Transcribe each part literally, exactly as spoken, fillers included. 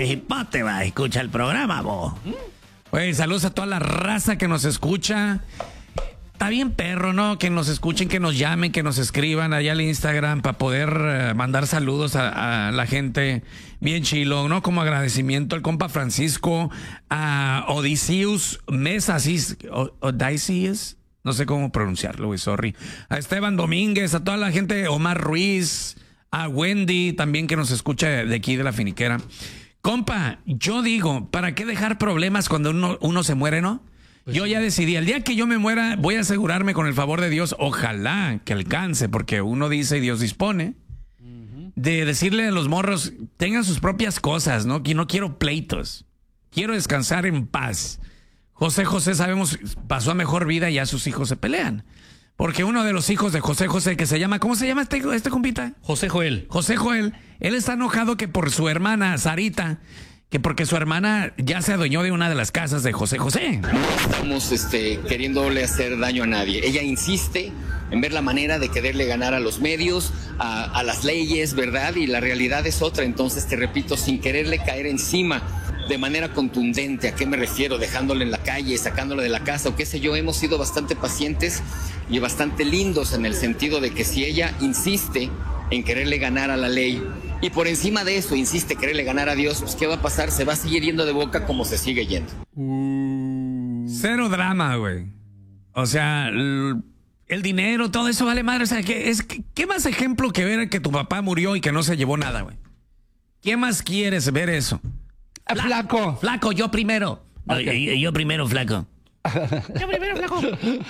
el hipote, va, escucha el programa, vos. Oye, saludos a toda la raza que nos escucha. Está bien perro, ¿no? Que nos escuchen, que nos llamen, que nos escriban allá al Instagram para poder uh, mandar saludos a, a la gente. Bien chilo, ¿no? Como agradecimiento al compa Francisco, a Odysseus Mesa, Odysseus, no sé cómo pronunciarlo, güey, sorry. A Esteban Domínguez, a toda la gente, Omar Ruiz, a Wendy también que nos escucha de aquí de la Finiquera. Compa, yo digo, ¿para qué dejar problemas cuando uno, uno se muere, no? Pues yo ya decidí, el día que yo me muera, voy a asegurarme con el favor de Dios, ojalá que alcance, porque uno dice y Dios dispone, uh-huh. de decirle a los morros, tengan sus propias cosas, ¿no? Que no quiero pleitos, quiero descansar en paz. José José, sabemos, pasó a mejor vida y ya sus hijos se pelean. Porque uno de los hijos de José José, que se llama, ¿cómo se llama este, este compita? José Joel. José Joel, él está enojado que por su hermana, Sarita, que porque su hermana ya se adueñó de una de las casas de José José. No estamos este, queriéndole hacer daño a nadie. Ella insiste en ver la manera de quererle ganar a los medios, a, a las leyes, ¿verdad? Y la realidad es otra. Entonces, te repito, sin quererle caer encima de manera contundente, ¿a qué me refiero? Dejándole en la calle, sacándole de la casa o qué sé yo, hemos sido bastante pacientes y bastante lindos en el sentido de que si ella insiste en quererle ganar a la ley y por encima de eso insiste en quererle ganar a Dios, pues ¿qué va a pasar? Se va a seguir yendo de boca como se sigue yendo. Cero drama, güey. O sea, el, el dinero, todo eso vale madre. O sea, ¿qué, es, ¿qué más ejemplo que ver que tu papá murió y que no se llevó nada, güey? ¿Qué más quieres ver eso? Fla flaco. Flaco, yo primero. Okay. Yo, yo primero, flaco. Yo primero, flaco.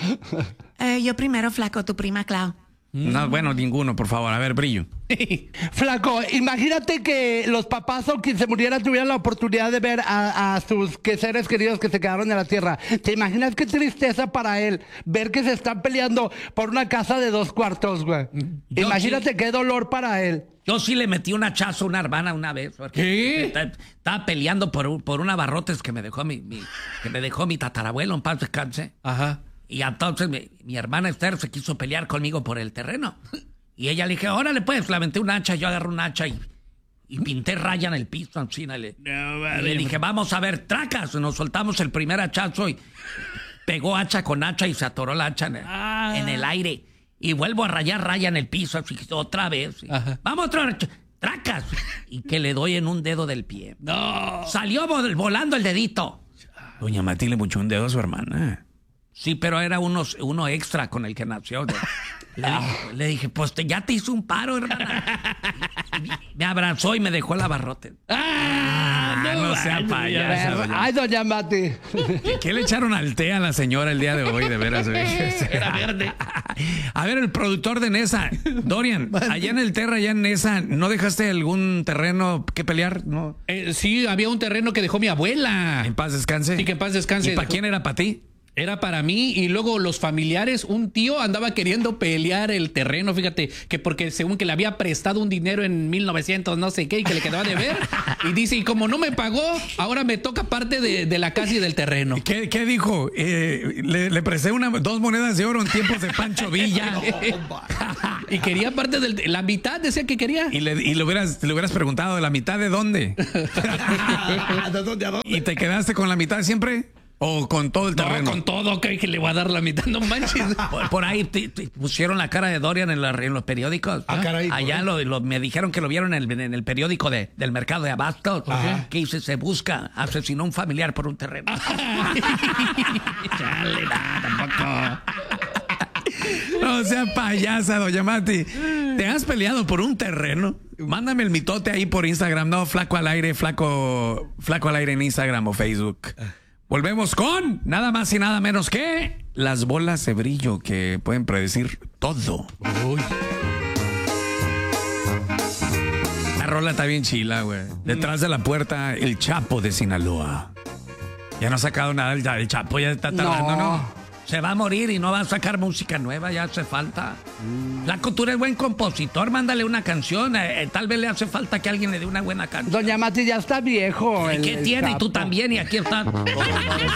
Eh, yo primero, flaco, tu prima Clau. No, bueno, ninguno, por favor. A ver, Brillo. Flaco, imagínate que los papás o quien se muriera tuvieran la oportunidad de ver a, a sus que seres queridos que se quedaron en la tierra. ¿Te imaginas qué tristeza para él ver que se están peleando por una casa de dos cuartos, güey? Yo imagínate sí. Qué dolor para él. Yo sí le metí un hachazo a una hermana una vez. ¿Qué? Estaba, estaba peleando por, por una abarrotes que me dejó mi, mi, que me dejó mi tatarabuelo en paz descanse. Ajá. Y entonces mi, mi hermana Esther se quiso pelear conmigo por el terreno. Y ella le dije, órale pues, le aventé un hacha, yo agarré un hacha y, y pinté raya en el piso. Así, le, no, vale. Y le dije, vamos a ver, tracas. Nos soltamos el primer hachazo y pegó hacha con hacha y se atoró la hacha en el, ah. en el aire. Y vuelvo a rayar raya en el piso, así otra vez. Vamos otra vez, tracas. Y que le doy en un dedo del pie. No. Salió vol volando el dedito. Doña Mati le puchó un dedo a su hermana. Sí, pero era uno, uno extra con el que nació. Le dije, le dije pues te, ya te hizo un paro, hermana. Me abrazó y me dejó el abarrote. ¡Ah! No, no sea payaso. Ay, doña Mati. ¿Qué, ¿Qué le echaron al té a la señora el día de hoy, de veras? Era verde. A ver, el productor de Nesa, Dorian, allá en el Terra, allá en Nesa, ¿no dejaste algún terreno que pelear? No. Eh, sí, había un terreno que dejó mi abuela. En paz descanse. Sí, que en paz descanse. ¿Y para quién era? ¿Para ti? Era para mí y luego los familiares, un tío andaba queriendo pelear el terreno, fíjate, que porque según que le había prestado un dinero en mil novecientos no sé qué y que le quedaba de ver y dice, y como no me pagó, ahora me toca parte de, de la casa y del terreno. ¿Qué, qué dijo? Eh, le, le presté una, dos monedas de oro en tiempos de Pancho Villa. Y quería parte de la mitad, decía que quería. Y le, y le, hubieras, le hubieras preguntado, ¿de la mitad de dónde? ¿De dónde a dónde? ¿Y te quedaste con la mitad siempre? ¿O con todo el terreno? No, con todo, que, que le voy a dar la mitad, no manches. Por, por ahí te, te pusieron la cara de Dorian en, la, en los periódicos. Ah, caray. Allá lo, lo, me dijeron que lo vieron en el, en el periódico de, del mercado de Abastos. Que dice, se busca, asesinó un familiar por un terreno. Chale, no, tampoco. No sea payasa, doña Mati. ¿Te has peleado por un terreno? Mándame el mitote ahí por Instagram. No, flaco al aire, flaco, flaco al aire en Instagram o Facebook. Volvemos con nada más y nada menos que las bolas de brillo que pueden predecir todo. Uy. La rola está bien chila, güey. Detrás de la puerta, el Chapo de Sinaloa. Ya no ha sacado nada, el, el Chapo ya está tardando, ¿no? ¿no? Se va a morir y no va a sacar música nueva, ya hace falta. Mm. Flaco, tú eres buen compositor, mándale una canción. Eh, eh, tal vez le hace falta que alguien le dé una buena canción. Doña Mati ya está viejo. ¿Y qué el tiene? Chapo. Y tú también, y aquí está.